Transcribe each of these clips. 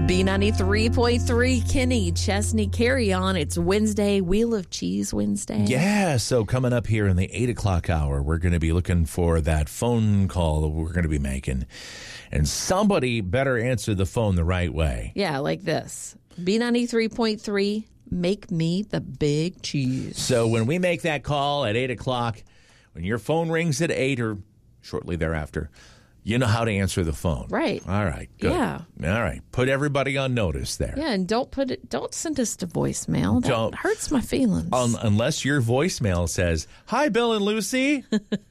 B93.3, Kenny Chesney, carry on. It's Wednesday, Wheel of Cheese Wednesday. Yeah, so coming up here in the 8 o'clock hour, we're going to be looking for that phone call that we're going to be making. And somebody better answer the phone the right way. Yeah, like this. B93.3, make me the big cheese. So when we make that call at 8 o'clock, when your phone rings at 8 or shortly thereafter, you know how to answer the phone. Right. All right. Good. Yeah. All right. Put everybody on notice there. Yeah, and don't send us to voicemail. That hurts my feelings. Unless your voicemail says, "Hi, Bill and Lucy."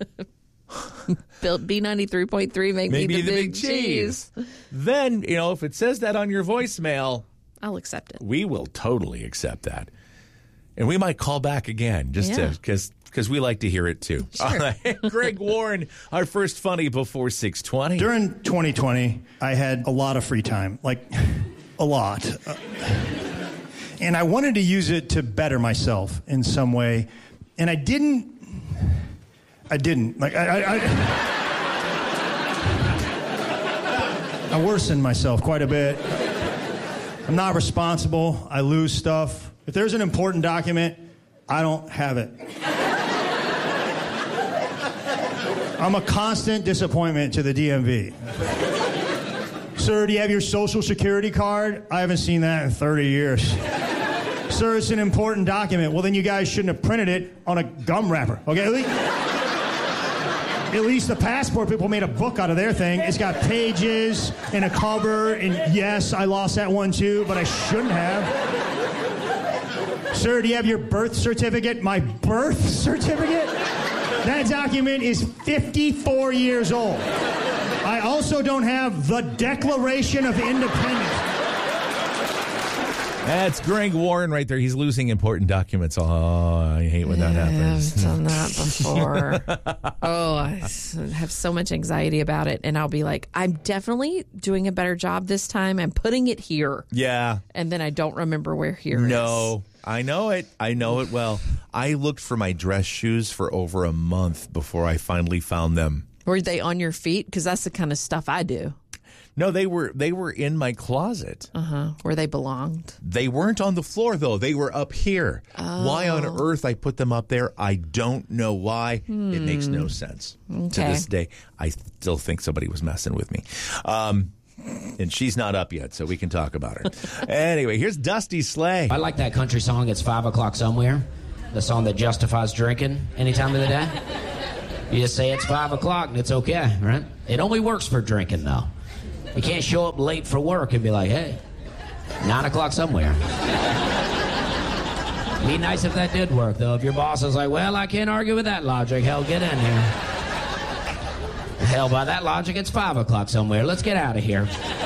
Bill, B93.3, make me the big cheese. Then, if it says that on your voicemail, I'll accept it. We will totally accept that. And we might call back again because we like to hear it too. Sure. All right. Greg Warren, our first funny before 6:20. During 2020, I had a lot of free time, like a lot. And I wanted to use it to better myself in some way. And I didn't. Like, I worsened myself quite a bit. I'm not responsible. I lose stuff. If there's an important document, I don't have it. I'm a constant disappointment to the DMV. Sir, do you have your Social Security card? I haven't seen that in 30 years. Sir, it's an important document. Well, then you guys shouldn't have printed it on a gum wrapper, okay? At least the passport people made a book out of their thing. It's got pages and a cover, and yes, I lost that one too, but I shouldn't have. Sir, do you have your birth certificate? My birth certificate? That document is 54 years old. I also don't have the Declaration of Independence. That's Greg Warren right there. He's losing important documents. Oh, I hate when that happens. I've done that before. I have so much anxiety about it. And I'll be like, I'm definitely doing a better job this time. I'm putting it here. Yeah. And then I don't remember where here is. No, I know it. I know it well. I looked for my dress shoes for over a month before I finally found them. Were they on your feet? Because that's the kind of stuff I do. No, they were in my closet. Where they belonged. They weren't on the floor, though. They were up here. Oh. Why on earth I put them up there, I don't know why. It makes no sense. Okay. To this day, I still think somebody was messing with me. And she's not up yet, so we can talk about her. Anyway, here's Dusty Slay. I like that country song, It's 5 O'Clock Somewhere. The song that justifies drinking any time of the day. You just say it's 5 o'clock and it's okay, right? It only works for drinking, though. You can't show up late for work and be like, hey, 9 o'clock somewhere. Be nice if that did work, though. If your boss is like, well, I can't argue with that logic. Hell, get in here. Hell, by that logic, it's 5 o'clock somewhere. Let's get out of here.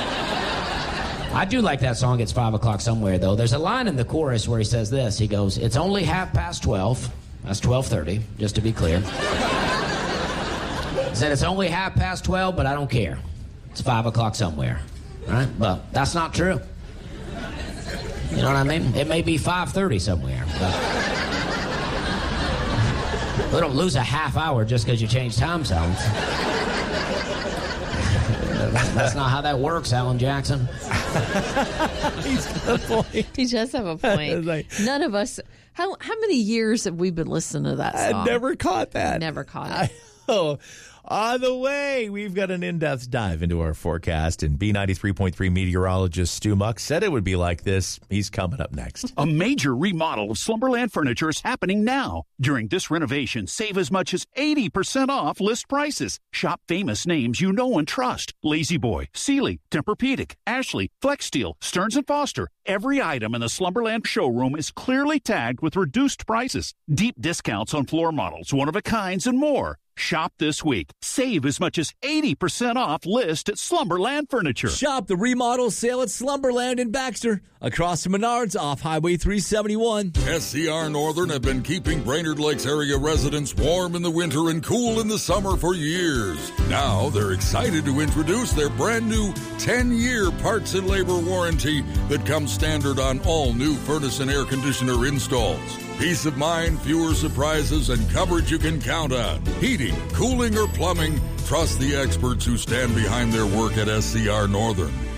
I do like that song, It's 5 O'Clock Somewhere, though. There's a line in the chorus where he says this. He goes, it's only 12:30. That's 12:30, just to be clear. He said, it's only 12:30, but I don't care. It's 5 o'clock somewhere, right? Well, that's not true. You know what I mean? It may be 5:30 somewhere, but we don't lose a half hour just because you change time zones. That's not how that works, Alan Jackson. He's got a point. He does have a point. None of us. How many years have we been listening to that song? I never caught that. Never caught it. On the way, we've got an in-depth dive into our forecast, and B93.3 meteorologist Stu Muck said it would be like this. He's coming up next. A major remodel of Slumberland Furniture is happening now. During this renovation, save as much as 80% off list prices. Shop famous names you know and trust. Lazy Boy, Sealy, Tempur-Pedic, Ashley, Flex Steel, Stearns & Foster. Every item in the Slumberland showroom is clearly tagged with reduced prices. Deep discounts on floor models, one-of-a-kinds, and more. Shop this week. Save as much as 80% off list at Slumberland Furniture. Shop the remodel sale at Slumberland in Baxter, across from Menards off Highway 371. SCR Northern have been keeping Brainerd Lakes area residents warm in the winter and cool in the summer for years. Now they're excited to introduce their brand new 10-year parts and labor warranty that comes standard on all new furnace and air conditioner installs. Peace of mind, fewer surprises, and coverage you can count on. Heating, cooling, or plumbing, trust the experts who stand behind their work at SCR Northern.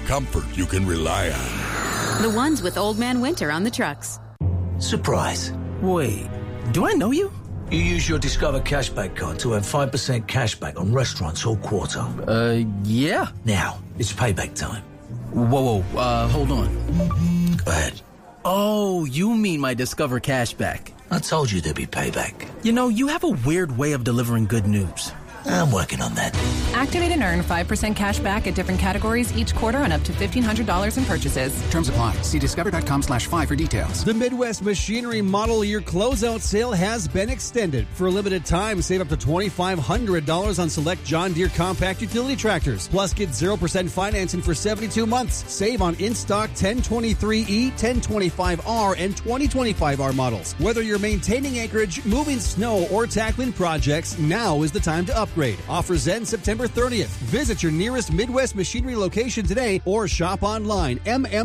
comfort you can rely on. The ones with Old Man Winter on the trucks. Surprise. Wait, do I know you? You use your Discover Cashback card to earn 5% cashback on restaurants all quarter. Yeah. Now, it's payback time. Whoa, hold on. Go ahead. Oh, you mean my Discover Cashback. I told you there'd be payback. You know, you have a weird way of delivering good news. I'm working on that. Activate and earn 5% cash back at different categories each quarter on up to $1,500 in purchases. Terms apply. See discover.com/5 for details. The Midwest Machinery Model Year Closeout Sale has been extended. For a limited time, save up to $2,500 on select John Deere compact utility tractors. Plus, get 0% financing for 72 months. Save on in-stock 1023E, 1025R, and 2025R models. Whether you're maintaining acreage, moving snow, or tackling projects, now is the time to upgrade. Offers end September 30th. Visit your nearest Midwest Machinery location today or shop online,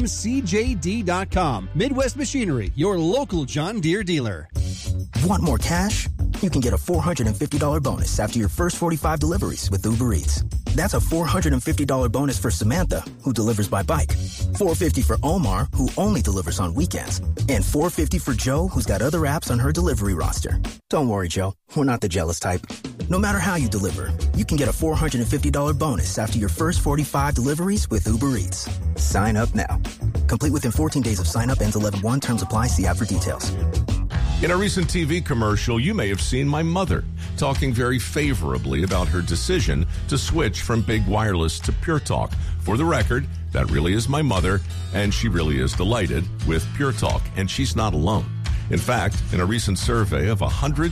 mmcjd.com. Midwest Machinery, your local John Deere dealer. Want more cash? You can get a $450 bonus after your first 45 deliveries with Uber Eats. That's a $450 bonus for Samantha, who delivers by bike. $450 for Omar, who only delivers on weekends. And $450 for Joe, who's got other apps on her delivery roster. Don't worry, Joe. We're not the jealous type. No matter how you deliver, you can get a $450 bonus after your first 45 deliveries with Uber Eats. Sign up now. Complete within 14 days of sign up. Ends 11/1. Terms apply. See app for details. In a recent TV commercial, you may have seen my mother talking very favorably about her decision to switch from Big Wireless to Pure Talk. For the record, that really is my mother, and she really is delighted with Pure Talk, and she's not alone. In fact, in a recent survey of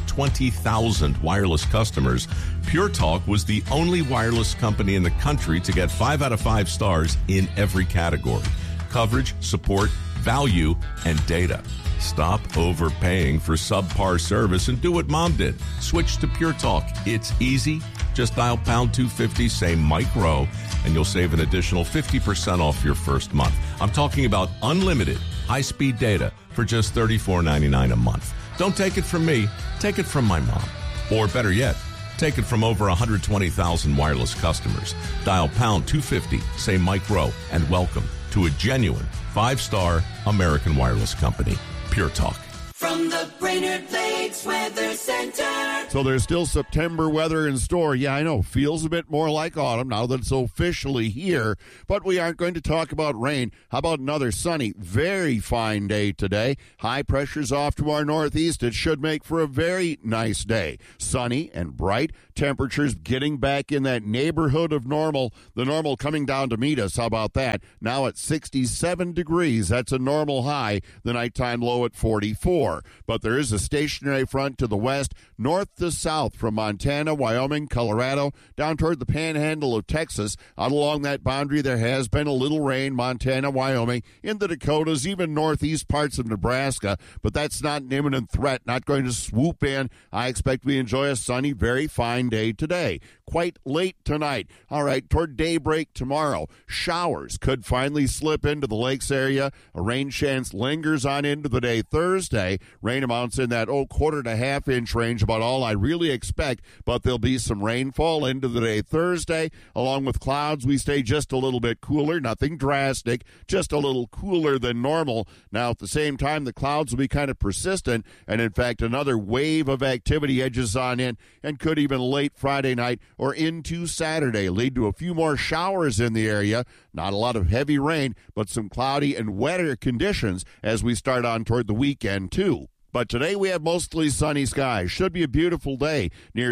120,000 wireless customers, Pure Talk was the only wireless company in the country to get 5 out of 5 stars in every category: coverage, support, value, and data. Stop overpaying for subpar service and do what Mom did. Switch to Pure Talk. It's easy. Just dial pound 250, say Mike Rowe, and you'll save an additional 50% off your first month. I'm talking about unlimited high-speed data for just $34.99 a month. Don't take it from me. Take it from my mom. Or better yet, take it from over 120,000 wireless customers. Dial pound 250, say Mike Rowe, and welcome to a genuine 5-star American wireless company. Pure Talk. From the Brainerd Lakes Weather Center. So there's still September weather in store. Yeah, I know. Feels a bit more like autumn now that it's officially here. But we aren't going to talk about rain. How about another sunny, very fine day today? High pressure's off to our northeast. It should make for a very nice day. Sunny and bright. Temperatures getting back in that neighborhood of normal. The normal coming down to meet us. How about that? Now at 67 degrees. That's a normal high. The nighttime low at 44. But there is a stationary front to the west, north to south from Montana, Wyoming, Colorado, down toward the panhandle of Texas. Out along that boundary, there has been a little rain, Montana, Wyoming, in the Dakotas, even northeast parts of Nebraska. But that's not an imminent threat, not going to swoop in. I expect we enjoy a sunny, very fine day today. Quite late tonight. All right, toward daybreak tomorrow, showers could finally slip into the lakes area. A rain chance lingers on into the day Thursday. Rain amounts in that, quarter to half inch range, about all I really expect, but there'll be some rainfall into the day Thursday. Along with clouds, we stay just a little bit cooler, nothing drastic, just a little cooler than normal. Now, at the same time, the clouds will be kind of persistent, and in fact, another wave of activity edges on in and could even late Friday night or into Saturday lead to a few more showers in the area. Not a lot of heavy rain, but some cloudy and wetter conditions as we start on toward the weekend, too. But today we have mostly sunny skies. Should be a beautiful day, near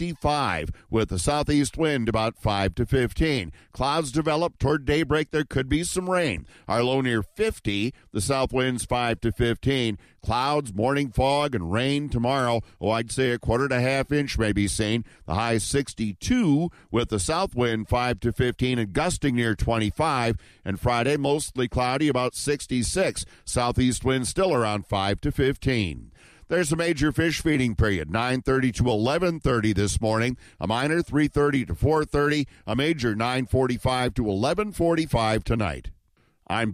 65, with a southeast wind about 5 to 15. Clouds develop toward daybreak. There could be some rain. Our low near 50, the south winds 5 to 15. Clouds, morning fog, and rain tomorrow. I'd say a quarter to half inch may be seen. The high 62 with the south wind 5 to 15 and gusting near 25. And Friday, mostly cloudy, about 66. Southeast wind still around 5 to 15. There's a major fish feeding period, 9:30 to 11:30 this morning. A minor, 3:30 to 4:30. A major, 9:45 to 11:45 tonight. I'm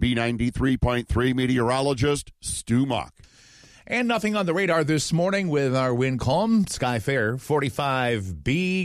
B93.3 meteorologist Stu Muck. And nothing on the radar this morning with our wind calm. Sky fair, 45B.